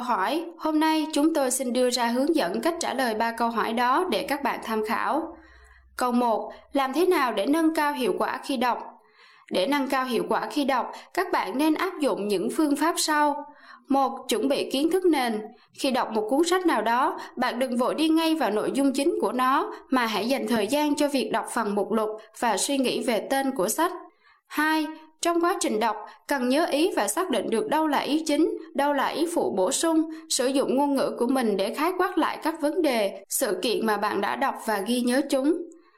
hỏi. Hôm nay chúng tôi xin đưa ra hướng dẫn cách trả lời 3 câu hỏi đó để các bạn tham khảo. Câu 1. Làm thế nào để nâng cao hiệu quả khi đọc? Để nâng cao hiệu quả khi đọc, các bạn nên áp dụng những phương pháp sau. 1. Chuẩn bị kiến thức nền. Khi đọc một cuốn sách nào đó, bạn đừng vội đi ngay vào nội dung chính của nó, mà hãy dành thời gian cho việc đọc phần mục lục và suy nghĩ về tên của sách. 2. Trong quá trình đọc, cần nhớ ý và xác định được đâu là ý chính, đâu là ý phụ bổ sung, sử dụng ngôn ngữ của mình để khái quát lại các vấn đề, sự kiện mà bạn đã đọc và ghi nhớ chúng.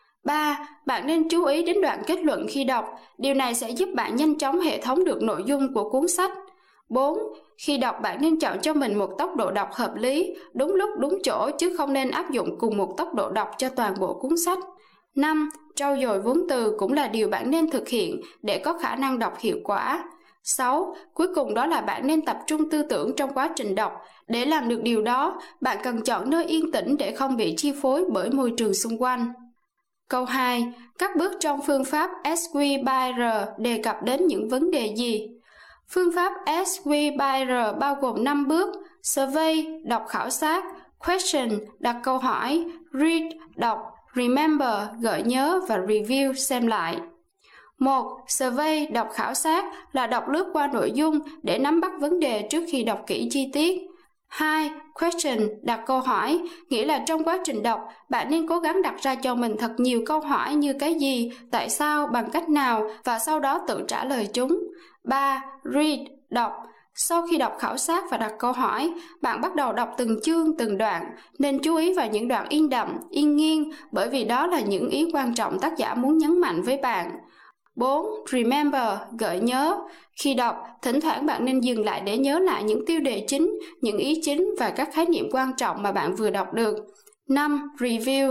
3. Bạn nên chú ý đến đoạn kết luận khi đọc, điều này sẽ giúp bạn nhanh chóng hệ thống được nội dung của cuốn sách. 4. Khi đọc bạn nên chọn cho mình một tốc độ đọc hợp lý, đúng lúc đúng chỗ chứ không nên áp dụng cùng một tốc độ đọc cho toàn bộ cuốn sách. 5. Trau dồi vốn từ cũng là điều bạn nên thực hiện để có khả năng đọc hiệu quả. 6. Cuối cùng đó là bạn nên tập trung tư tưởng trong quá trình đọc. Để làm được điều đó, bạn cần chọn nơi yên tĩnh để không bị chi phối bởi môi trường xung quanh. Câu 2. Các bước trong phương pháp SQ-BY-R đề cập đến những vấn đề gì? Phương pháp SQ-BY-R bao gồm 5 bước: Survey, đọc khảo sát, Question, đặt câu hỏi, Read, đọc, Remember, gợi nhớ và Review, xem lại. 1. Survey, đọc khảo sát là đọc lướt qua nội dung để nắm bắt vấn đề trước khi đọc kỹ chi tiết. 2. Question, đặt câu hỏi, nghĩa là trong quá trình đọc, bạn nên cố gắng đặt ra cho mình thật nhiều câu hỏi như cái gì, tại sao, bằng cách nào và sau đó tự trả lời chúng. 3. Read, đọc. Sau khi đọc khảo sát và đặt câu hỏi, bạn bắt đầu đọc từng chương, từng đoạn, nên chú ý vào những đoạn yên đậm, yên nghiêng, bởi vì đó là những ý quan trọng tác giả muốn nhấn mạnh với bạn. 4. Remember, gợi nhớ. Khi đọc, thỉnh thoảng bạn nên dừng lại để nhớ lại những tiêu đề chính, những ý chính và các khái niệm quan trọng mà bạn vừa đọc được. 5. Review,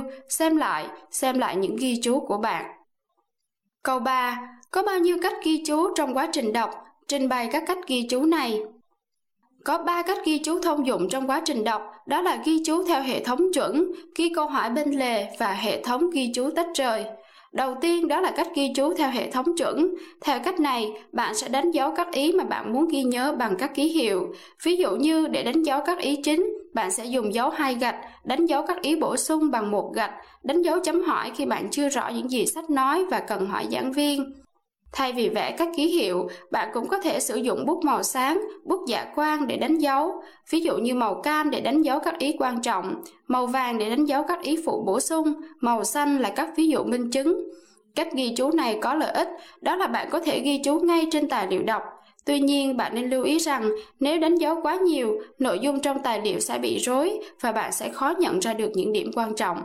xem lại những ghi chú của bạn. Câu 3. Có bao nhiêu cách ghi chú trong quá trình đọc? Trình bày các cách ghi chú này. Có 3 cách ghi chú thông dụng trong quá trình đọc, đó là ghi chú theo hệ thống chuẩn, ghi câu hỏi bên lề và hệ thống ghi chú tách rời. Đầu tiên đó là cách ghi chú theo hệ thống chuẩn. Theo cách này, bạn sẽ đánh dấu các ý mà bạn muốn ghi nhớ bằng các ký hiệu. Ví dụ như để đánh dấu các ý chính, bạn sẽ dùng dấu 2 gạch, đánh dấu các ý bổ sung bằng 1 gạch, đánh dấu chấm hỏi khi bạn chưa rõ những gì sách nói và cần hỏi giảng viên. Thay vì vẽ các ký hiệu, bạn cũng có thể sử dụng bút màu sáng, bút dạ quang để đánh dấu, ví dụ như màu cam để đánh dấu các ý quan trọng, màu vàng để đánh dấu các ý phụ bổ sung, màu xanh là các ví dụ minh chứng. Cách ghi chú này có lợi ích, đó là bạn có thể ghi chú ngay trên tài liệu đọc. Tuy nhiên, bạn nên lưu ý rằng nếu đánh dấu quá nhiều, nội dung trong tài liệu sẽ bị rối và bạn sẽ khó nhận ra được những điểm quan trọng.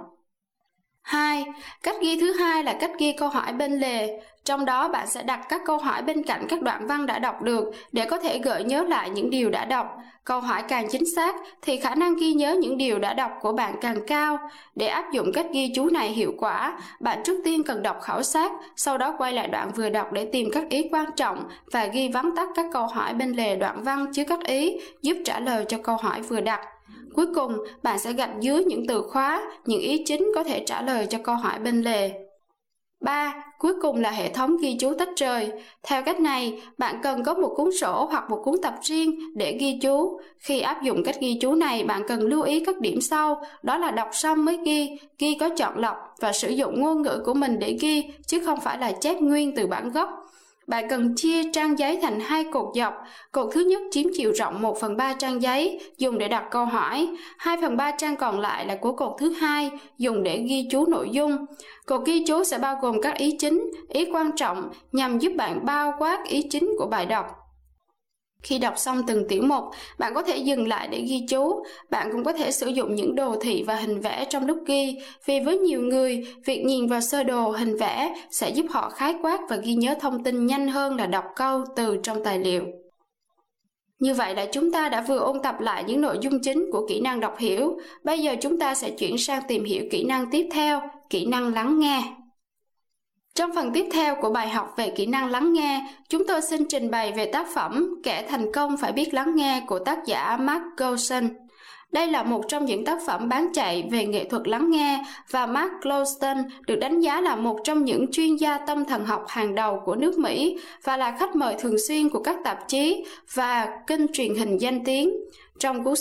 2. Cách ghi thứ hai là cách ghi câu hỏi bên lề. Trong đó bạn sẽ đặt các câu hỏi bên cạnh các đoạn văn đã đọc được để có thể gợi nhớ lại những điều đã đọc. Câu hỏi càng chính xác thì khả năng ghi nhớ những điều đã đọc của bạn càng cao. Để áp dụng cách ghi chú này hiệu quả, bạn trước tiên cần đọc khảo sát, sau đó quay lại đoạn vừa đọc để tìm các ý quan trọng và ghi vắn tắt các câu hỏi bên lề đoạn văn chứa các ý, giúp trả lời cho câu hỏi vừa đặt. Cuối cùng, bạn sẽ gạch dưới những từ khóa, những ý chính có thể trả lời cho câu hỏi bên lề. 3. Cuối cùng là hệ thống ghi chú tách rời. Theo cách này, bạn cần có một cuốn sổ hoặc một cuốn tập riêng để ghi chú. Khi áp dụng cách ghi chú này, bạn cần lưu ý các điểm sau, đó là đọc xong mới ghi có chọn lọc và sử dụng ngôn ngữ của mình để ghi, chứ không phải là chép nguyên từ bản gốc. Bạn cần chia trang giấy thành 2 cột dọc. Cột thứ nhất chiếm chiều rộng 1/3 trang giấy, dùng để đặt câu hỏi. 2/3 trang còn lại là của cột thứ hai, dùng để ghi chú nội dung. Cột ghi chú sẽ bao gồm các ý chính, ý quan trọng nhằm giúp bạn bao quát ý chính của bài đọc. Khi đọc xong từng tiểu mục, bạn có thể dừng lại để ghi chú. Bạn cũng có thể sử dụng những đồ thị và hình vẽ trong lúc ghi, vì với nhiều người, việc nhìn vào sơ đồ, hình vẽ sẽ giúp họ khái quát và ghi nhớ thông tin nhanh hơn là đọc câu, từ trong tài liệu. Như vậy là chúng ta đã vừa ôn tập lại những nội dung chính của kỹ năng đọc hiểu. Bây giờ chúng ta sẽ chuyển sang tìm hiểu kỹ năng tiếp theo, kỹ năng lắng nghe. Trong phần tiếp theo của bài học về kỹ năng lắng nghe, chúng tôi xin trình bày về tác phẩm Kẻ thành công phải biết lắng nghe của tác giả Mark Gosson. Đây là một trong những tác phẩm bán chạy về nghệ thuật lắng nghe và Mark Gosson được đánh giá là một trong những chuyên gia tâm thần học hàng đầu của nước Mỹ và là khách mời thường xuyên của các tạp chí và kênh truyền hình danh tiếng. Trong cuốn